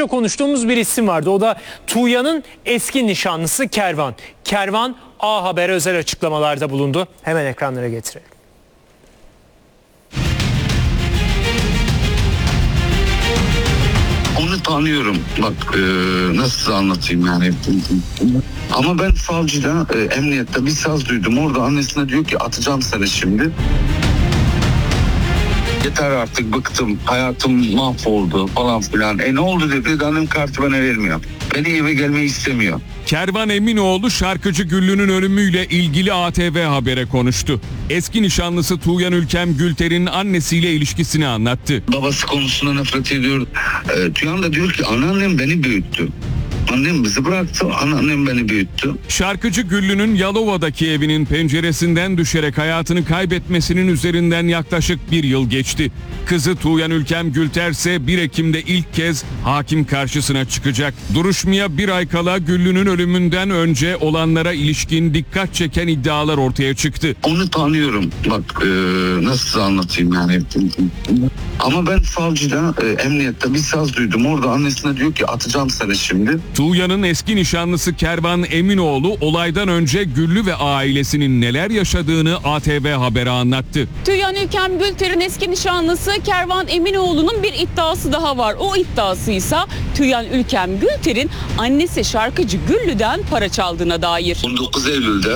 sıkça konuştuğumuz bir isim vardı. O da Tuğya'nın eski nişanlısı Kervan. Kervan A Haber'e özel açıklamalarda bulundu. Hemen ekranlara getirelim. Onu tanıyorum. Bak nasıl anlatayım yani. Ama ben savcıda, emniyette bir saz duydum. Orada annesine diyor ki atacağım seni şimdi. Yeter artık, bıktım, hayatım mahvoldu falan filan. Ne oldu dedi, annem kartı bana vermiyor. Beni eve gelmeyi istemiyor. Kervan Eminoğlu şarkıcı Güllü'nün ölümüyle ilgili ATV Haber'e konuştu. Eski nişanlısı Tuğyan Ülkem Gülter'in annesiyle ilişkisini anlattı. Babası konusunda nefret ediyor. Tuğyan da diyor ki anneannem beni büyüttü. Annem bizi bıraktı, anneannem beni büyüttü. Şarkıcı Güllü'nün Yalova'daki evinin penceresinden düşerek hayatını kaybetmesinin üzerinden yaklaşık bir yıl geçti. Kızı Tuğyan Ülkem Gülter ise 1 Ekim'de ilk kez hakim karşısına çıkacak. Duruşmaya bir ay kala Güllü'nün ölümünden önce olanlara ilişkin dikkat çeken iddialar ortaya çıktı. Onu tanıyorum. Bak nasıl anlatayım yani. Ama ben savcıda, emniyette bir saz duydum. Orada annesine diyor ki atacağım seni şimdi. Tuğya'nın eski nişanlısı Kervan Eminoğlu olaydan önce Güllü ve ailesinin neler yaşadığını ATV Haber'e anlattı. Tuğyan Ülkem Gülter'in eski nişanlısı Kervan Eminoğlu'nun bir iddiası daha var. O iddiasıysa Tuğyan Ülkem Gülter'in annesi şarkıcı Güllü'den para çaldığına dair. 19 Eylül'de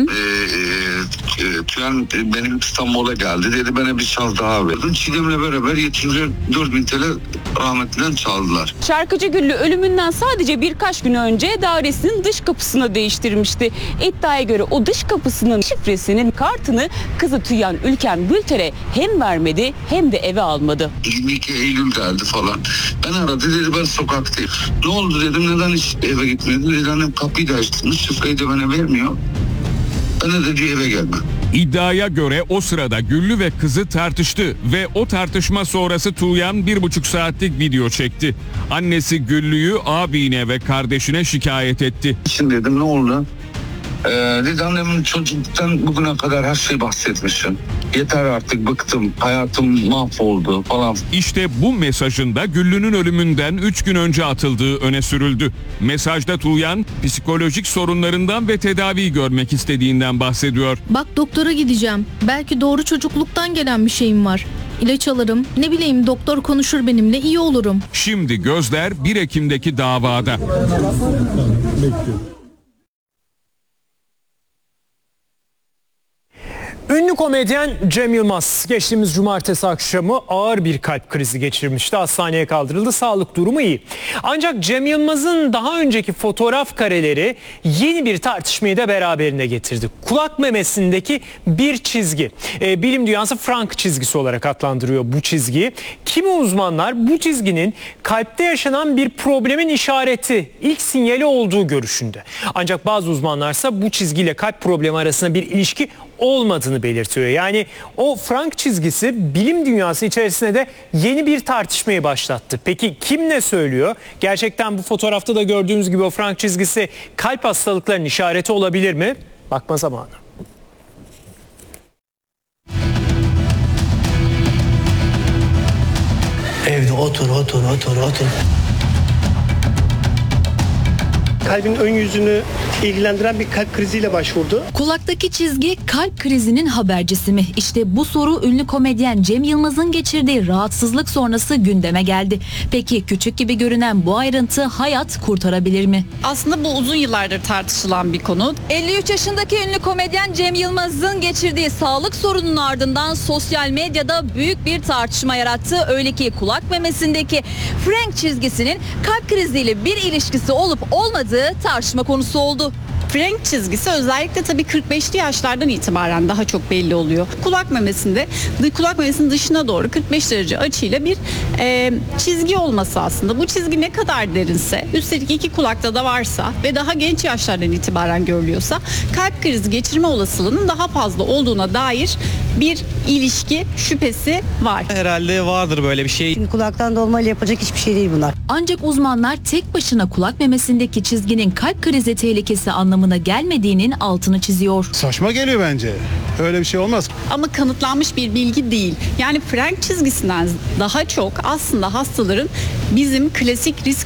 Tuğyan benim İstanbul'a geldi. Dedi bana bir şans daha verin. Çiğdem'le beraber 74.000 TL rahmetliden çaldılar. Şarkıcı Güllü ölümünden sadece birkaç gün önce dairesinin dış kapısını değiştirmişti. İddiaya göre o dış kapısının şifresinin kartını kızı Tuğyan Ülkem Gülter'e hem vermedi hem de eve almadı. 22 Eylül geldi falan. Ben aradı, dedi ben sokaktayım. Ne oldu dedim, neden hiç eve gitmedi? Dedi annem kapıyı da açtırmış, şifreyi de bana vermiyor. Ben de dedi eve gelme. İddiaya göre o sırada Güllü ve kızı tartıştı ve o tartışma sonrası Tuğyan 1,5 saatlik video çekti. Annesi Güllü'yü abine ve kardeşine şikayet etti. Şimdi dedim ne oldu? Dedi annemin çocukluktan bugüne kadar her şeyi bahsetmişim. Yeter artık, bıktım, hayatım mahvoldu falan. İşte bu mesajında Güllü'nün ölümünden 3 gün önce atıldığı öne sürüldü. Mesajda Tuğyan psikolojik sorunlarından ve tedavi görmek istediğinden bahsediyor. Bak doktora gideceğim. Belki doğru çocukluktan gelen bir şeyim var. İlaç alırım. Ne bileyim doktor konuşur benimle, iyi olurum. Şimdi gözler 1 Ekim'deki davada. Ünlü komedyen Cem Yılmaz geçtiğimiz cumartesi akşamı ağır bir kalp krizi geçirmişti. Hastaneye kaldırıldı. Sağlık durumu iyi. Ancak Cem Yılmaz'ın daha önceki fotoğraf kareleri yeni bir tartışmayı da beraberine getirdi. Kulak memesindeki bir çizgi. Bilim dünyası Frank çizgisi olarak adlandırıyor bu çizgiyi. Kimi uzmanlar bu çizginin kalpte yaşanan bir problemin işareti, ilk sinyali olduğu görüşünde. Ancak bazı uzmanlarsa bu çizgiyle kalp problemi arasında bir ilişki olmadığını belirtiyor. Yani o Frank çizgisi bilim dünyası içerisinde de yeni bir tartışmayı başlattı. Peki kim ne söylüyor? Gerçekten bu fotoğrafta da gördüğümüz gibi o Frank çizgisi kalp hastalıklarının işareti olabilir mi? Bakma zamanı. Evde otur. Kalbin ön yüzünü ilgilendiren bir kalp kriziyle başvurdu. Kulaktaki çizgi kalp krizinin habercisi mi? İşte bu soru ünlü komedyen Cem Yılmaz'ın geçirdiği rahatsızlık sonrası gündeme geldi. Peki küçük gibi görünen bu ayrıntı hayat kurtarabilir mi? Aslında bu uzun yıllardır tartışılan bir konu. 53 yaşındaki ünlü komedyen Cem Yılmaz'ın geçirdiği sağlık sorununun ardından sosyal medyada büyük bir tartışma yarattı. Öyle ki kulak memesindeki Frank çizgisinin kalp kriziyle bir ilişkisi olup olmadığı tartışma konusu oldu. Frank çizgisi özellikle tabii 45'li yaşlardan itibaren daha çok belli oluyor. Kulak memesinin dışına doğru 45 derece açıyla bir çizgi olması aslında. Bu çizgi ne kadar derinse, üstelik iki kulakta da varsa ve daha genç yaşlardan itibaren görülüyorsa kalp krizi geçirme olasılığının daha fazla olduğuna dair bir ilişki şüphesi var. Herhalde vardır böyle bir şey. Çünkü kulaktan dolmayla yapacak hiçbir şey değil bunlar. Ancak uzmanlar tek başına kulak memesindeki çizginin kalp krizi tehlikesi anlamına gelmediğinin altını çiziyor. Saçma geliyor bence. Öyle bir şey olmaz. Ama kanıtlanmış bir bilgi değil. Yani Frank çizgisinden daha çok aslında hastaların bizim klasik risk